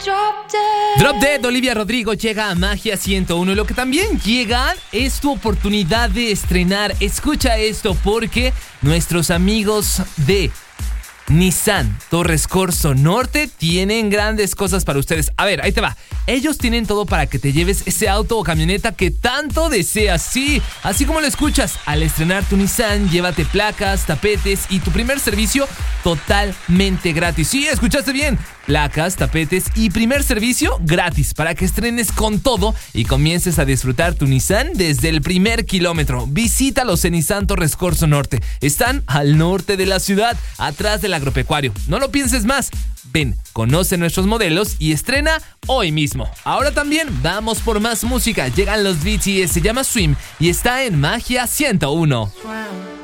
Drop Dead, Olivia Rodrigo llega a Magia 101 y lo que también llega es tu oportunidad de estrenar. Escucha esto porque nuestros amigos de Nissan Torres Corzo Norte tienen grandes cosas para ustedes. A ver, ahí te va. Ellos tienen todo para que te lleves ese auto o camioneta que tanto deseas. Sí, así como lo escuchas, al estrenar tu Nissan, llévate placas, tapetes y tu primer servicio totalmente gratis. Sí, escuchaste bien. Placas, tapetes y primer servicio gratis para que estrenes con todo y comiences a disfrutar tu Nissan desde el primer kilómetro. Visítalos en Nissan Torres Corzo Norte. Están al norte de la ciudad, atrás del agropecuario. No lo pienses más. Ven, conoce nuestros modelos y estrena hoy mismo. Ahora también vamos por más música. Llegan los BTS, se llama Swim y está en Magia 101. Wow.